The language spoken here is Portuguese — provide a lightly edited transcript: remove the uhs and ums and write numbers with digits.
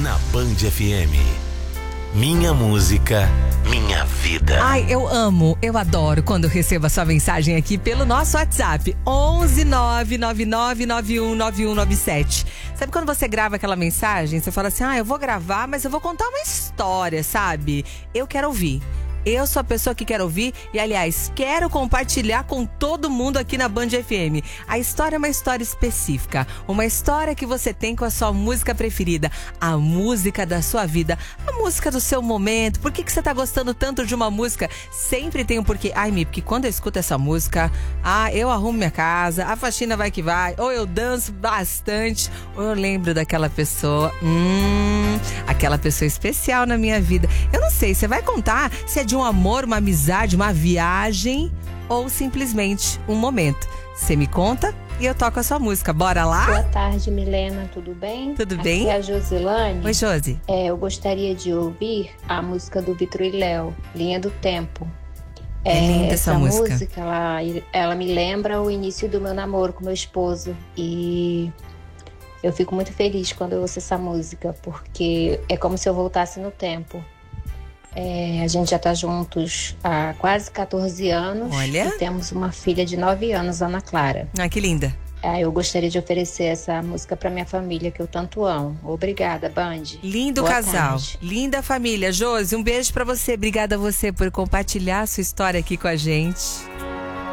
na Band FM. Minha música, minha vida. Ai, eu amo, eu adoro quando recebo a sua mensagem aqui pelo nosso WhatsApp 11 999919197. Sabe quando você grava aquela mensagem, você fala assim, eu vou gravar, mas eu vou contar uma história, sabe? Eu quero ouvir. Eu sou a pessoa que quer ouvir e, aliás, quero compartilhar com todo mundo aqui na Band FM. A história é uma história específica, uma história que você tem com a sua música preferida, a música da sua vida, a música do seu momento. Por que você tá gostando tanto de uma música? Sempre tem um porquê. Ai, Mi, porque quando eu escuto essa música, eu arrumo minha casa, a faxina vai que vai, ou eu danço bastante, ou eu lembro daquela pessoa, aquela pessoa especial na minha vida. Eu não sei, você vai contar se é de um amor, uma amizade, uma viagem ou simplesmente um momento. Você me conta e eu toco a sua música. Bora lá? Boa tarde, Milena. Tudo bem? Tudo bem? Aqui é a Josilane. Oi, Josi. Eu gostaria de ouvir a música do Vitor e Léo, Linha do Tempo. É linda essa música. Ela me lembra o início do meu namoro com meu esposo. E eu fico muito feliz quando eu ouço essa música, porque é como se eu voltasse no tempo. A gente já tá juntos há quase 14 anos. Olha. E temos uma filha de 9 anos, Ana Clara. Que linda. Eu gostaria de oferecer essa música pra minha família, que eu tanto amo. Obrigada, Band. Lindo Boa casal. tarde. Linda família. Josi, um beijo pra você. Obrigada a você por compartilhar a sua história aqui com a gente.